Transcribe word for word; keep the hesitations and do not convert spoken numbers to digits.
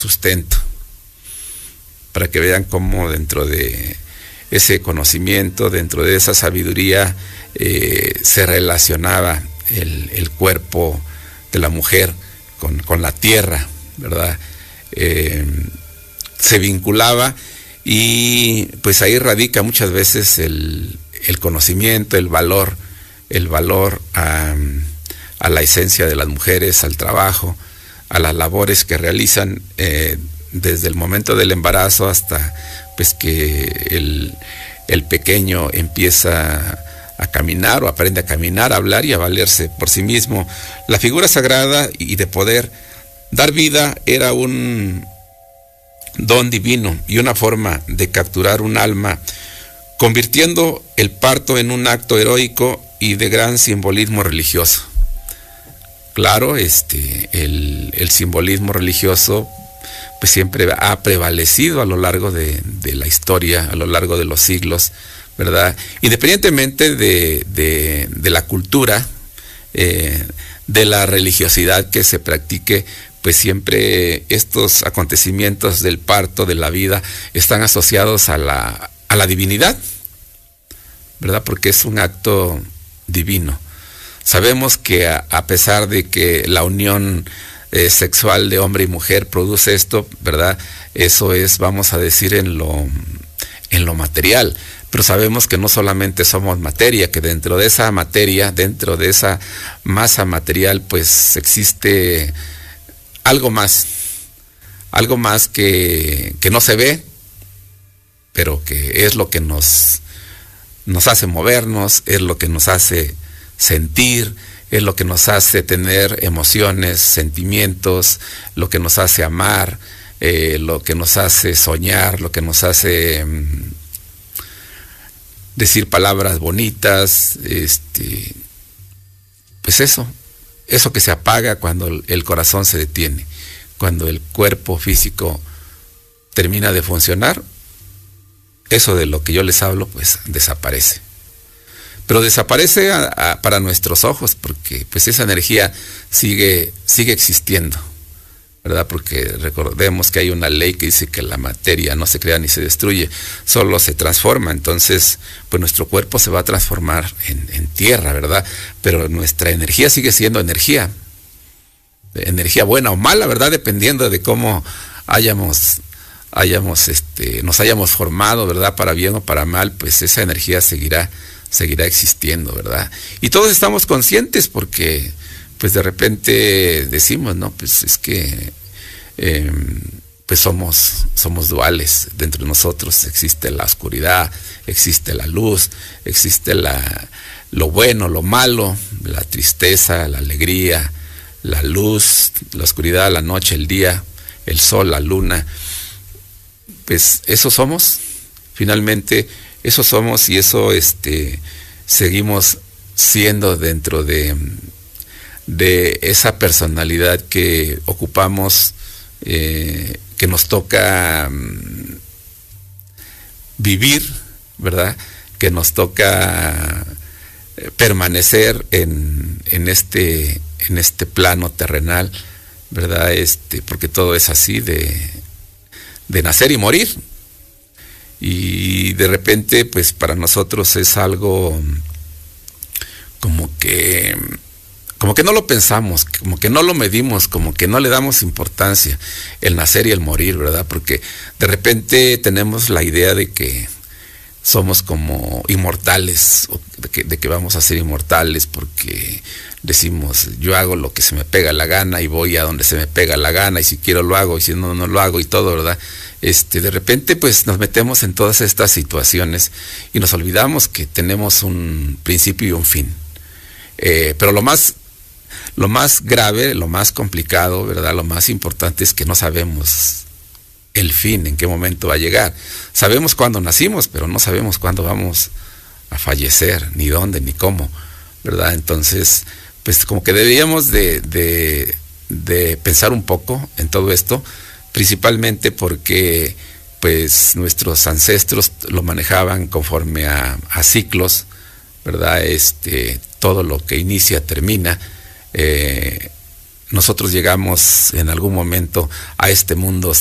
sustento, para que vean cómo dentro de ese conocimiento, dentro de esa sabiduría, eh, se relacionaba el, el cuerpo de la mujer con, con la tierra, ¿verdad? Eh, se vinculaba, y pues ahí radica muchas veces el, el conocimiento, el valor, el valor a, a la esencia de las mujeres, al trabajo, a las labores que realizan eh, desde el momento del embarazo hasta pues que el, el pequeño empieza a caminar o aprende a caminar, a hablar y a valerse por sí mismo. La figura sagrada y de poder dar vida era un don divino y una forma de capturar un alma, convirtiendo el parto en un acto heroico y de gran simbolismo religioso. Claro, este, el, el simbolismo religioso pues siempre ha prevalecido a lo largo de, de la historia, a lo largo de los siglos, ¿verdad? Independientemente de, de, de la cultura, eh, de la religiosidad que se practique, pues siempre estos acontecimientos del parto, de la vida, están asociados a la, a la divinidad, ¿verdad? Porque es un acto divino. Sabemos que a, a pesar de que la unión eh, sexual de hombre y mujer produce esto, ¿verdad? Eso es, vamos a decir, en lo, en lo material. Pero sabemos que no solamente somos materia, que dentro de esa materia, dentro de esa masa material, pues existe algo más, algo más que, que no se ve, pero que es lo que nos, nos hace movernos, es lo que nos hace sentir, es lo que nos hace tener emociones, sentimientos, lo que nos hace amar, eh, lo que nos hace soñar, lo que nos hace mm, decir palabras bonitas, este, pues eso, eso que se apaga cuando el corazón se detiene, cuando el cuerpo físico termina de funcionar, eso de lo que yo les hablo, pues desaparece. Pero desaparece a, a, para nuestros ojos, porque pues esa energía sigue, sigue existiendo, ¿verdad? Porque recordemos que hay una ley que dice que la materia no se crea ni se destruye, solo se transforma. Entonces, pues nuestro cuerpo se va a transformar en, en tierra, ¿verdad? Pero nuestra energía sigue siendo energía, energía buena o mala, ¿verdad? Dependiendo de cómo hayamos, hayamos, este, nos hayamos formado, ¿verdad? Para bien o para mal, pues esa energía seguirá, seguirá existiendo, ¿verdad? Y todos estamos conscientes porque pues de repente decimos, no, pues es que eh, pues somos, somos duales dentro de nosotros, existe la oscuridad, existe la luz, existe la, lo bueno, lo malo, la tristeza, la alegría, la luz, la oscuridad, la noche, el día, el sol, la luna, pues eso somos, finalmente eso somos y eso este, seguimos siendo dentro de de esa personalidad que ocupamos, eh, que nos toca um, vivir, ¿verdad? Que nos toca eh, permanecer en, en, este, en este plano terrenal, ¿verdad? Este, porque todo es así, de, de nacer y morir. Y de repente, pues para nosotros es algo como que... como que no lo pensamos, como que no lo medimos, como que no le damos importancia el nacer y el morir, ¿verdad? Porque de repente tenemos la idea de que somos como inmortales, o de que, de que vamos a ser inmortales porque decimos, yo hago lo que se me pega la gana y voy a donde se me pega la gana y si quiero lo hago y si no, no lo hago y todo, ¿verdad? Este, de repente pues nos metemos en todas estas situaciones y nos olvidamos que tenemos un principio y un fin. Eh, pero lo más Lo más grave, lo más complicado, ¿verdad? Lo más importante es que no sabemos el fin, en qué momento va a llegar. Sabemos cuándo nacimos, pero no sabemos cuándo vamos a fallecer, ni dónde, ni cómo, ¿verdad? Entonces, pues como que deberíamos de, de, de pensar un poco en todo esto, principalmente porque pues nuestros ancestros lo manejaban conforme a, a ciclos, ¿verdad? Este, todo lo que inicia termina. Eh, nosotros llegamos en algún momento a este mundo